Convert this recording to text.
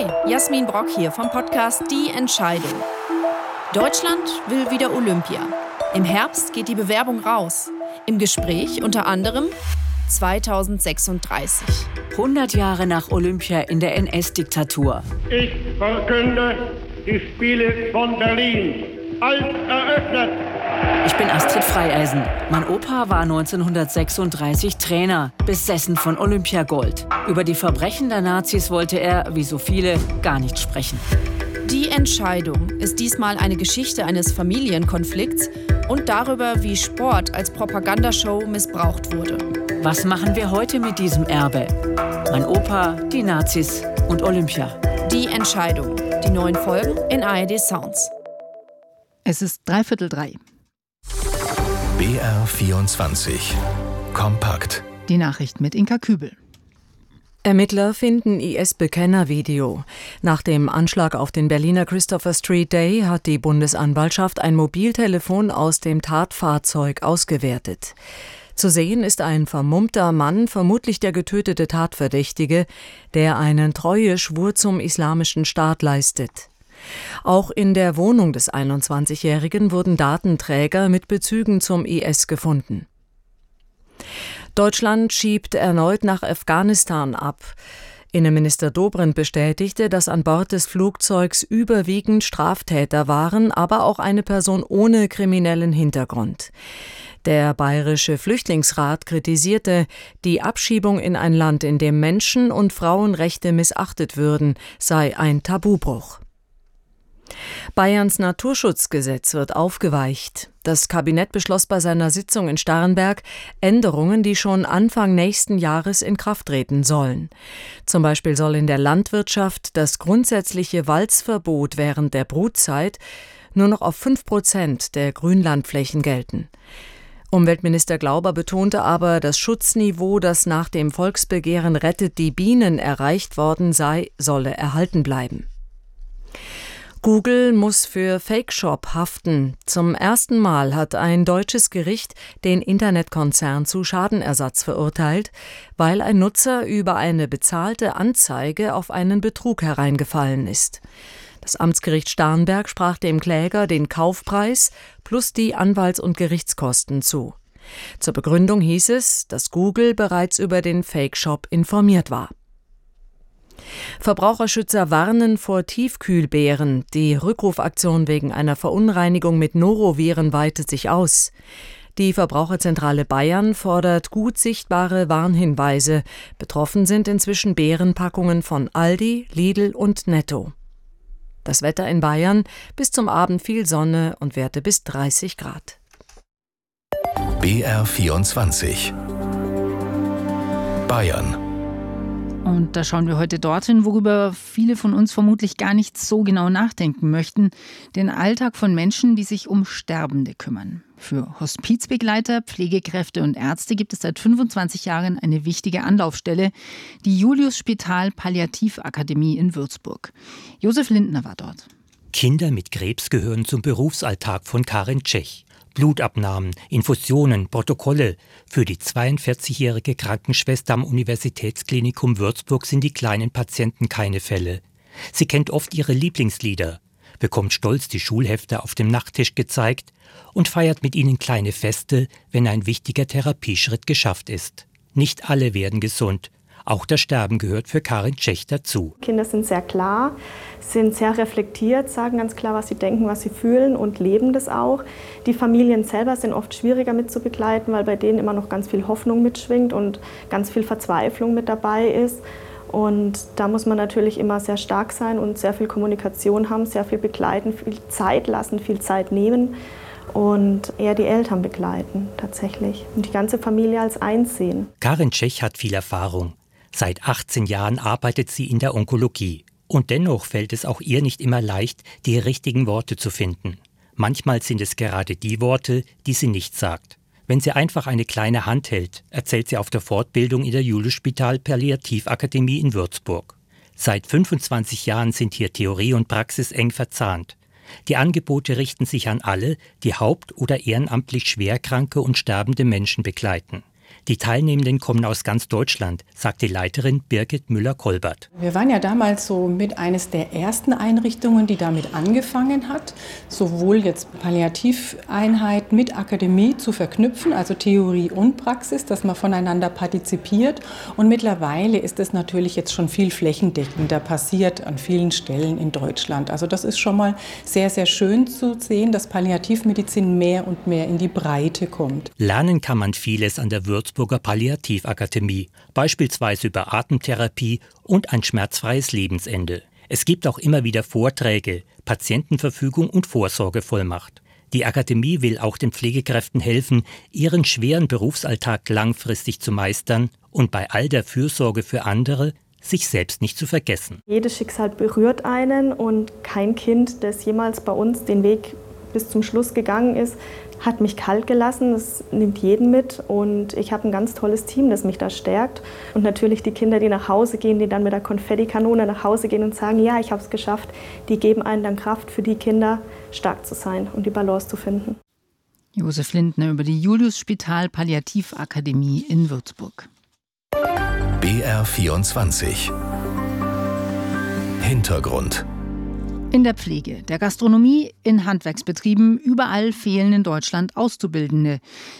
Hi, Jasmin Brock hier vom Podcast Die Entscheidung. Deutschland will wieder Olympia. Im Herbst geht die Bewerbung raus. Im Gespräch unter anderem 2036. 100 Jahre nach Olympia in der NS-Diktatur. Ich verkünde die Spiele von Berlin als eröffnet. Ich bin Astrid Freieisen. Mein Opa war 1936 Trainer, besessen von Olympiagold. Über die Verbrechen der Nazis wollte er, wie so viele, gar nicht sprechen. Die Entscheidung ist diesmal eine Geschichte eines Familienkonflikts und darüber, wie Sport als Propagandashow missbraucht wurde. Was machen wir heute mit diesem Erbe? Mein Opa, die Nazis und Olympia. Die Entscheidung. Die neuen Folgen in ARD Sounds. Es ist 2:45. BR24 Kompakt. Die Nachricht mit Inka Kübel. Ermittler finden IS-Bekenner-Video. Nach dem Anschlag auf den Berliner Christopher Street Day hat die Bundesanwaltschaft ein Mobiltelefon aus dem Tatfahrzeug ausgewertet. Zu sehen ist ein vermummter Mann, vermutlich der getötete Tatverdächtige, der einen Treueschwur zum Islamischen Staat leistet. Auch in der Wohnung des 21-Jährigen wurden Datenträger mit Bezügen zum IS gefunden. Deutschland schiebt erneut nach Afghanistan ab. Innenminister Dobrindt bestätigte, dass an Bord des Flugzeugs überwiegend Straftäter waren, aber auch eine Person ohne kriminellen Hintergrund. Der Bayerische Flüchtlingsrat kritisierte, die Abschiebung in ein Land, in dem Menschen- und Frauenrechte missachtet würden, sei ein Tabubruch. Bayerns Naturschutzgesetz wird aufgeweicht. Das Kabinett beschloss bei seiner Sitzung in Starnberg Änderungen, die schon Anfang nächsten Jahres in Kraft treten sollen. Zum Beispiel soll in der Landwirtschaft das grundsätzliche Walzverbot während der Brutzeit nur noch auf 5% der Grünlandflächen gelten. Umweltminister Glauber betonte aber, das Schutzniveau, das nach dem Volksbegehren Rettet die Bienen erreicht worden sei, solle erhalten bleiben. Google muss für Fake Shop haften. Zum ersten Mal hat ein deutsches Gericht den Internetkonzern zu Schadenersatz verurteilt, weil ein Nutzer über eine bezahlte Anzeige auf einen Betrug hereingefallen ist. Das Amtsgericht Starnberg sprach dem Kläger den Kaufpreis plus die Anwalts- und Gerichtskosten zu. Zur Begründung hieß es, dass Google bereits über den Fake Shop informiert war. Verbraucherschützer warnen vor Tiefkühlbeeren. Die Rückrufaktion wegen einer Verunreinigung mit Noroviren weitet sich aus. Die Verbraucherzentrale Bayern fordert gut sichtbare Warnhinweise. Betroffen sind inzwischen Beerenpackungen von Aldi, Lidl und Netto. Das Wetter in Bayern: bis zum Abend viel Sonne und Werte bis 30 Grad. BR24 Bayern. Und da schauen wir heute dorthin, worüber viele von uns vermutlich gar nicht so genau nachdenken möchten. Den Alltag von Menschen, die sich um Sterbende kümmern. Für Hospizbegleiter, Pflegekräfte und Ärzte gibt es seit 25 Jahren eine wichtige Anlaufstelle, die Julius-Spital-Palliativakademie in Würzburg. Josef Lindner war dort. Kinder mit Krebs gehören zum Berufsalltag von Karin Tschech. Blutabnahmen, Infusionen, Protokolle. Für die 42-jährige Krankenschwester am Universitätsklinikum Würzburg sind die kleinen Patienten keine Fälle. Sie kennt oft ihre Lieblingslieder, bekommt stolz die Schulhefte auf dem Nachttisch gezeigt und feiert mit ihnen kleine Feste, wenn ein wichtiger Therapieschritt geschafft ist. Nicht alle werden gesund. Auch das Sterben gehört für Karin Tschech dazu. Kinder sind sehr klar, sind sehr reflektiert, sagen ganz klar, was sie denken, was sie fühlen und leben das auch. Die Familien selber sind oft schwieriger mit zu begleiten, weil bei denen immer noch ganz viel Hoffnung mitschwingt und ganz viel Verzweiflung mit dabei ist. Und da muss man natürlich immer sehr stark sein und sehr viel Kommunikation haben, sehr viel begleiten, viel Zeit lassen, viel Zeit nehmen und eher die Eltern begleiten tatsächlich und die ganze Familie als eins sehen. Karin Tschech hat viel Erfahrung. Seit 18 Jahren arbeitet sie in der Onkologie. Und dennoch fällt es auch ihr nicht immer leicht, die richtigen Worte zu finden. Manchmal sind es gerade die Worte, die sie nicht sagt. Wenn sie einfach eine kleine Hand hält, erzählt sie auf der Fortbildung in der Julius-Spital-Palliativakademie in Würzburg. Seit 25 Jahren sind hier Theorie und Praxis eng verzahnt. Die Angebote richten sich an alle, die haupt- oder ehrenamtlich schwerkranke und sterbende Menschen begleiten. Die Teilnehmenden kommen aus ganz Deutschland, sagt die Leiterin Birgit Müller-Kolbert. Wir waren ja damals so mit eines der ersten Einrichtungen, die damit angefangen hat, sowohl jetzt Palliativeinheit mit Akademie zu verknüpfen, also Theorie und Praxis, dass man voneinander partizipiert. Und mittlerweile ist es natürlich jetzt schon viel flächendeckender passiert an vielen Stellen in Deutschland. Also das ist schon mal sehr, sehr schön zu sehen, dass Palliativmedizin mehr und mehr in die Breite kommt. Lernen kann man vieles an der Würzburger Palliativakademie, beispielsweise über Atemtherapie und ein schmerzfreies Lebensende. Es gibt auch immer wieder Vorträge, Patientenverfügung und Vorsorgevollmacht. Die Akademie will auch den Pflegekräften helfen, ihren schweren Berufsalltag langfristig zu meistern und bei all der Fürsorge für andere sich selbst nicht zu vergessen. Jedes Schicksal berührt einen und kein Kind, das jemals bei uns den Weg bis zum Schluss gegangen ist, hat mich kalt gelassen. Es nimmt jeden mit und ich habe ein ganz tolles Team, das mich da stärkt. Und natürlich die Kinder, die nach Hause gehen, die dann mit der Konfettikanone nach Hause gehen und sagen, ja, ich habe es geschafft, die geben einen dann Kraft für die Kinder, stark zu sein und die Balance zu finden. Josef Lindner über die Julius-Spital Palliativakademie in Würzburg. BR24 Hintergrund. In der Pflege, der Gastronomie, in Handwerksbetrieben, überall fehlen in Deutschland Auszubildende.